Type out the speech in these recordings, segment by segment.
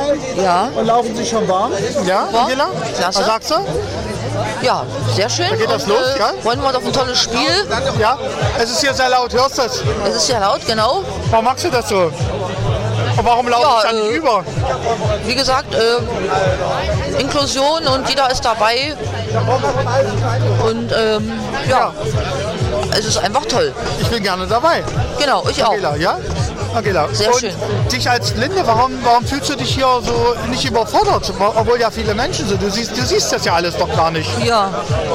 Ja. Und laufen sich schon warm. Ja, Angela? Klasse. Was sagst du? Ja, sehr schön. Da geht das los, ja? Freuen wir uns auf ein tolles Spiel. Ja, es ist hier sehr laut, hörst du das? Es ist sehr laut, genau. Warum magst du das so? Und warum laufen Ja, es dann nicht über? Wie gesagt, Inklusion und jeder ist dabei. Und ja, es ist einfach toll. Ich bin gerne dabei. Genau, ich auch. Angela, ja? Angela. Sehr und schön. Dich als Blinde, warum fühlst du dich hier so nicht überfordert, obwohl ja viele Menschen sind? Du siehst das ja alles doch gar nicht. Ja,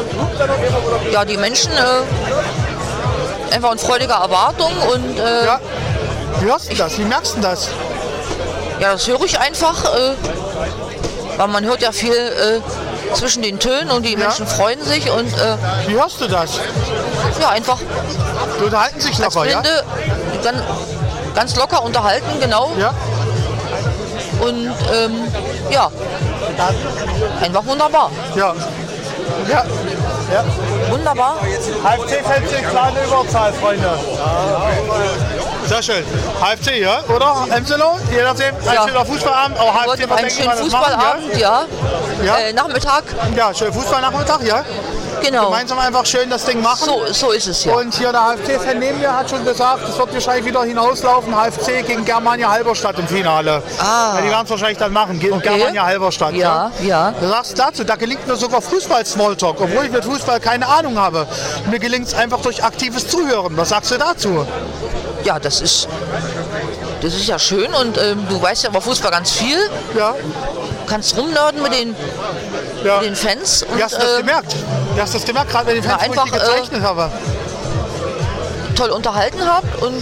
ja, die Menschen einfach in freudiger Erwartung und Ja. Wie hörst du das? Wie merkst du das? ja, das höre ich einfach, weil man hört ja viel zwischen den Tönen und die Menschen freuen sich und Wie hörst du das? ja, einfach Die unterhalten sich als locker, ja? Blinde ganz locker unterhalten, genau. Ja. Und ja, einfach wunderbar. Ja. Ja. Ja. Wunderbar. HFC fällt in kleine Überzahl, Freunde. Sehr schön. HFC, ja? Oder? Emselo? Je nachdem, ein schöner Fußballabend. Auch HFC, Heute was einen denken schönen wir, das machen, Fußballabend, ja. Ja? Nachmittag, Ja, schön Fußballnachmittag, ja? genau. Gemeinsam einfach schön das Ding machen. So ist es ja. Und hier der HFC-Fan neben mir hat schon gesagt, es wird wahrscheinlich wieder hinauslaufen, HFC gegen Germania Halberstadt im Finale. Ah. Ja, die werden es wahrscheinlich dann machen, gegen Okay. Germania Halberstadt. Ja, ja. Du sagst dazu, da gelingt mir sogar Fußball-Smalltalk, obwohl ich mit Fußball keine Ahnung habe. Mir gelingt es einfach durch aktives Zuhören. Was sagst du dazu? Ja, das ist ja schön und du weißt ja über Fußball ganz viel. Ja, Du kannst rumnörden mit den ja. Fans. Und, Wie hast du das gemerkt? Wie hast du das gemerkt, gerade mit den Fans, wo ich einfach, die gezeichnet habe? toll unterhalten habt und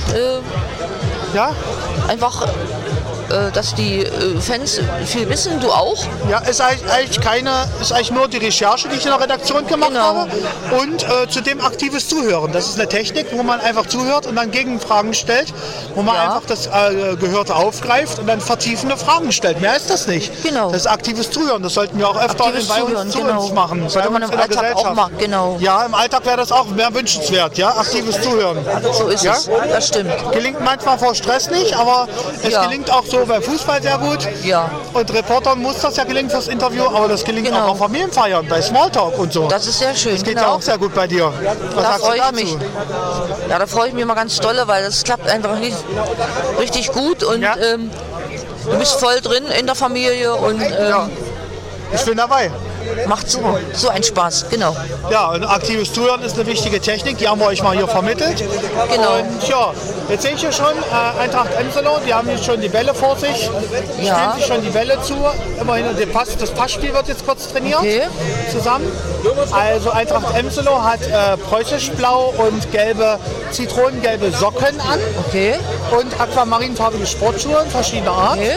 Ja? einfach, dass die Fans viel wissen, du auch. Ja, ist eigentlich nur die Recherche, die ich in der Redaktion gemacht Genau. habe. Und zudem aktives Zuhören. Das ist eine Technik, wo man einfach zuhört und dann Gegenfragen stellt, wo man Ja. einfach das Gehörte aufgreift und dann vertiefende Fragen stellt. Mehr ist das nicht. Genau. Das ist aktives Zuhören. Das sollten wir auch öfter Aktives bei Zuhören, uns zu genau. uns machen. Sollte Bei man uns im in der Alltag auch Gesellschaft. machen, genau. Ja, im Alltag wäre das auch mehr wünschenswert. Ja, aktives Zuhören. So ist Ja? es, das stimmt. Gelingt manchmal vor Stress nicht, aber es Ja. gelingt auch so beim Fußball sehr gut. Ja. Und Reportern muss das ja gelingen fürs Interview, aber das gelingt Genau. auch auf Familienfeiern, bei Smalltalk und so. Das ist sehr schön, Das geht ja genau. auch sehr gut bei dir. Was Da sagst du freue ich dazu? mich. Ja, da freue ich mich immer ganz dolle, weil das klappt einfach richtig gut und Ja. du bist voll drin in der Familie und Ja. Ich bin dabei. macht so einen Spaß, genau. Ja, und aktives Zuhören ist eine wichtige Technik, die haben wir euch mal hier vermittelt. Genau. Und ja, jetzt sehe ich hier schon Eintracht Emselo, die haben jetzt schon die Bälle vor sich, Ja. spielen sich schon die Bälle zu. Immerhin das Passspiel wird jetzt kurz trainiert Okay. zusammen. Also Eintracht Emselo hat preußisch-blau und zitronengelbe Socken an Okay, und aquamarinfarbene Sportschuhe verschiedener Art. okay.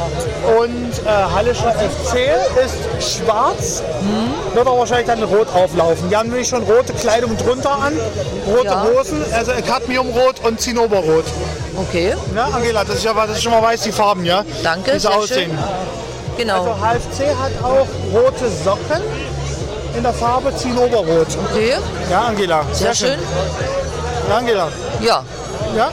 Und Hallischer FC ist schwarz, wird aber wahrscheinlich dann rot auflaufen. Die haben nämlich schon rote Kleidung drunter an, rote Ja. Hosen, also Cadmiumrot und Zinnoberrot. Okay, Ja, Angela, das ist schon mal weiß, die Farben, ja? Danke, Wie sie sehr aussehen. schön. genau. Also HFC hat auch rote Socken in der Farbe Zinnoberrot. Okay, Ja, Angela. sehr schön. Ja, Angela. Ja, Ja?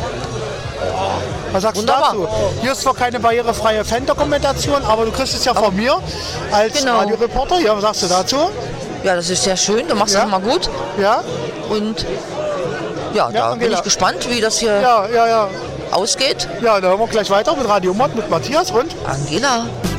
Was sagst Wunderbar. du dazu? Hier ist zwar keine barrierefreie Fan-Dokumentation, aber du kriegst es ja von mir als Genau. Radioreporter. Ja, was sagst du dazu? ja, das ist sehr schön. Du machst Ja. das immer gut Ja? und ja, da bin Angela. ich gespannt, wie das hier Ja. ausgeht. Ja, dann hören wir gleich weiter mit Radio Mod, mit Matthias und Angela.